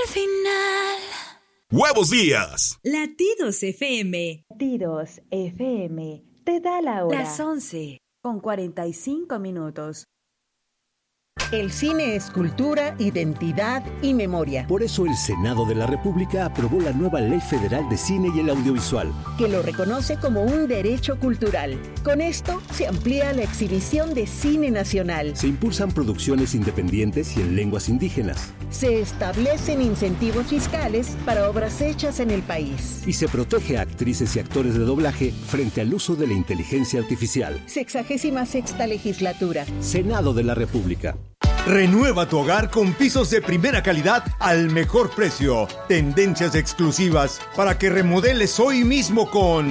final. ¡Huevos Días! Latidos FM. Latidos FM te da la hora. Las 11:45. El cine es cultura, identidad y memoria. Por eso el Senado de la República aprobó la nueva Ley Federal de Cine y el Audiovisual, que lo reconoce como un derecho cultural. Con esto se amplía la exhibición de cine nacional. Se impulsan producciones independientes y en lenguas indígenas. Se establecen incentivos fiscales para obras hechas en el país. Y se protege a actrices y actores de doblaje frente al uso de la inteligencia artificial. 66ª legislatura. Senado de la República. Renueva tu hogar con pisos de primera calidad al mejor precio. Tendencias exclusivas para que remodeles hoy mismo con